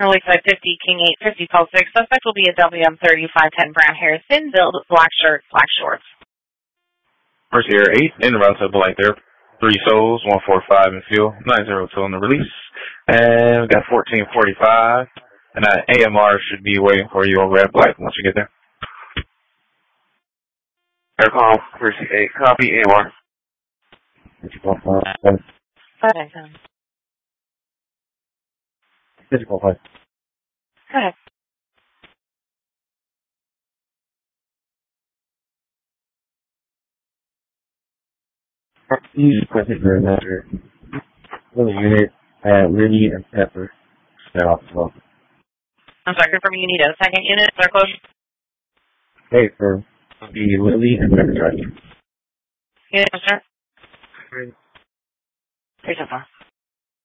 Early 550, King 850, Pulse 6. Suspect will be a WM3510 brown hair, thin build, black shirt, black shorts. First Air 8, in route to Blank there. 3 souls, 145 in fuel, 902 on the release. And we got 1445. And that AMR should be waiting for you over at Black once you get there. Aircom, First 8, copy, AMR. Physical 5. Go ahead. Present for another little unit at Liddy and Pepper. Now, well. I'm sorry, confirm you need a second unit, circle. Hey, for the Lily and Pepper drive. Unit, sir. 3. 3 so far.